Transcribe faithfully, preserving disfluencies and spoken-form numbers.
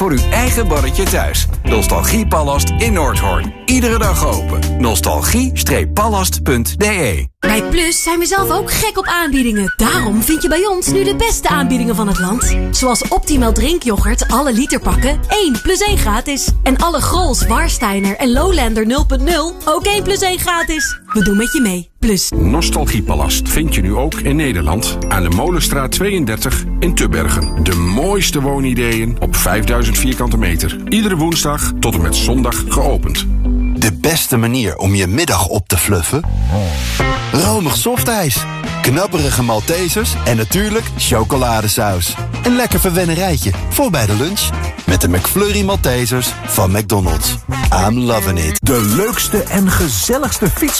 voor uw eigen barretje thuis. Nostalgiepalast in Noordhoorn. Iedere dag open. nostalgie palast punt d e. Bij Plus zijn we zelf ook gek op aanbiedingen. Daarom vind je bij ons nu de beste aanbiedingen van het land. Zoals Optimal drinkyoghurt, alle literpakken, één plus één gratis. En alle Grols, Warsteiner en Lowlander nul punt nul, ook één plus één gratis. We doen met je mee. Plus. Nostalgiepalast vind je nu ook in Nederland aan de Molenstraat tweeëndertig in Tubbergen. De mooiste woonideeën op vijfduizend vierkante meter. Iedere woensdag tot en met zondag geopend. De beste manier om je middag op te fluffen? Romig softijs, knapperige Maltesers en natuurlijk chocoladesaus. Een lekker verwennerijtje voor bij de lunch. Met de McFlurry Maltesers van McDonald's. I'm loving it. De leukste en gezelligste fiets